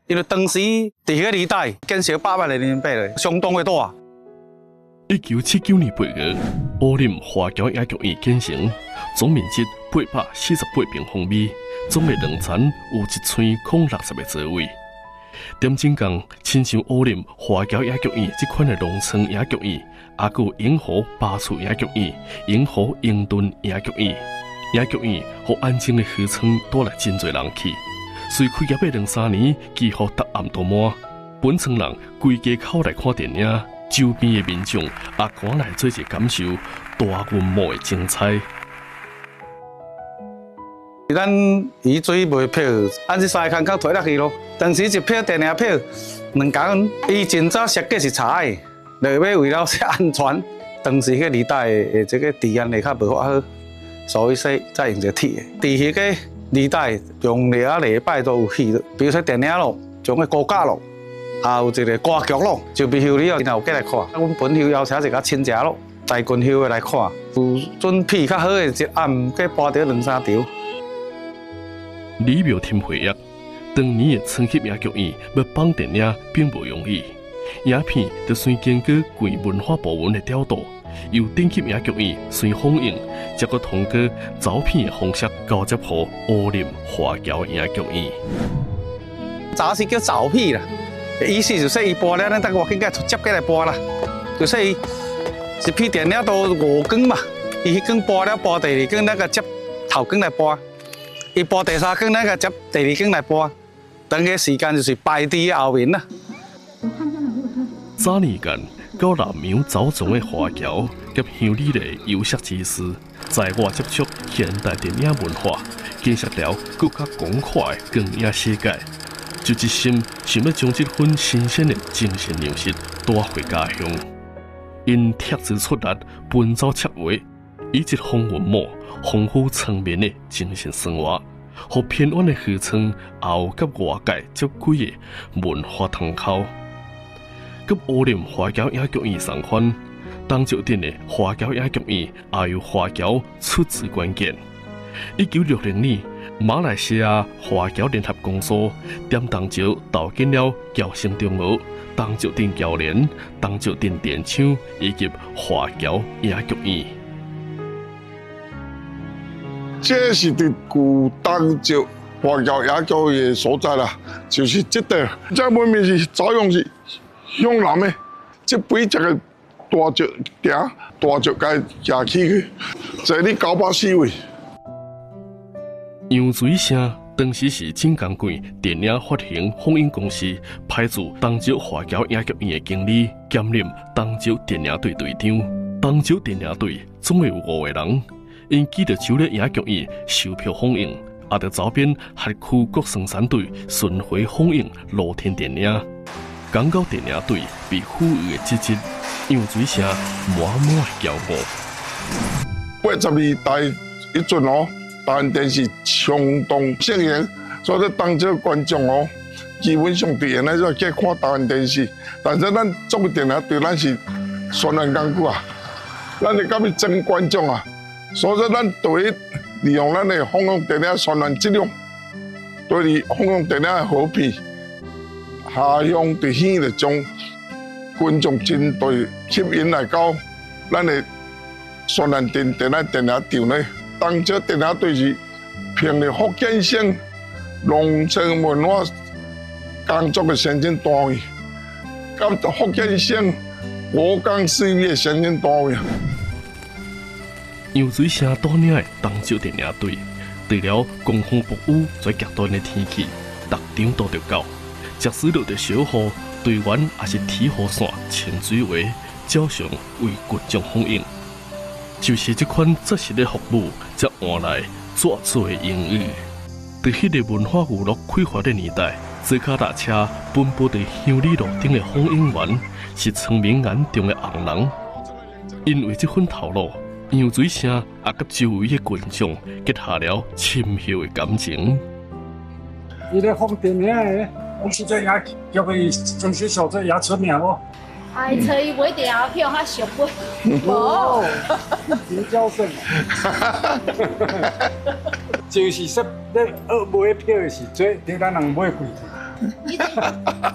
因为当时伫迄个年代建设8万的人民币咧，相当的大。 1979年8月，乌林花桥野剧院建成，总面积848平方米，总的两层有1千060个座位。点睛讲，亲像乌林花桥野剧院这款的农村野剧院，也有永和八处野剧院、永和英顿野剧院。野剧院和安静的河村带来真侪人去。虽开业的2-3年，几乎答案都满，本村人规街口来看电影。周边的民众也赶来做一感受大云幕的精彩。 咱鱼水卖票，按这3个较推落去咯。当时一票电影票2港，伊真早设计是差的，就要为了安全。当时迄个年代的这个治安会较无法好，所以说才用这铁的。伫迄个年代，用礼拜都有戏，比如说电影咯，像个高架咯。也有一个歌剧咯，就必须你要然后过来看。阮本休邀请一个亲戚咯，在军休的来看。有准备较好的一暗，计播到2-3场。 李庙添回忆，当年的村级野剧院要放电影并不容易，影片就需经过贵文化部门的调度，由顶级野剧院先放映，再个通过走片的方式交接予乌林花桥野剧院。 早是叫走片啦。意思就是伊播了，咱等我应该接过来播啦。就是伊一批电影都5更嘛，伊迄更播了，播第2更那个接头更来播，伊播第3更那个接第2更来播，等个时间就是排伫后面啦。 早年间，到南苗走总的华侨及乡里的游摄之士，在外接触现代电影文化，建设了更加广阔的光影世界。就一心想要将这份新鲜的精神粮食带回家乡，因贴资出力，奔走策划，以一方云幕丰富村民的精神生活，和偏远的乡村也有甲外界接轨的文化通口。甲乌林花桥野剧院相反，东石镇的花桥野剧院也由花桥出资关键。1960年。马来西亚华侨联合公司踮东石投建了侨生中学、东石镇侨联、东石镇电厂以及华侨野剧院。 这是伫旧东石华侨野剧院的所在啦，就是这块。这门面是早用是向南的，这几只个大石埕、大石该架起去，坐哩984位。 杨水声当时是正港馆电影发行放映公司派驻东石华侨野剧院的经理，兼任东石电影队队长。东石电影队总共有5个人，因记得就咧野剧院售票放映，也着周边辖区各生产队巡回放映露天电影。港九电影队被赋予的职责，杨水声满满骄傲。 82代一阵哦。 台湾电视相当盛行，所以当这观众哦，基本上伫现在就去看台湾电视。但是咱作为电影队，咱是宣传工具啊，咱是甲要争观众啊，所以咱对利用咱的香港电影宣传质量，对香港电影的好片，下乡伫县就将观众针对吸引来到咱的宣传电影场内。 当这电影队是凭着福建省农村文化工作的先进单位，甲福建省国光事业先进单位。 杨水声带领的东石电影队，除了狂风暴雨最极端的天气，逐场都着到，即使落着小雨，队员也是提雨伞、清水鞋，照常为群众放映。 就是这款扎实的服务，才换来遮多的荣誉。在迄个文化娱乐匮乏的年代，坐脚踏车奔波在乡里路顶的放映员，是村民眼中的红人。因为这份头路，杨水声也甲周围的群众结下了深厚的感情。 伊咧放电影的，我实在也叫佢从小做也出名哦。 哎，所以买电影票较俗贵。 哦，真孝顺。就是说，咧买票的时阵，对咱人买贵以前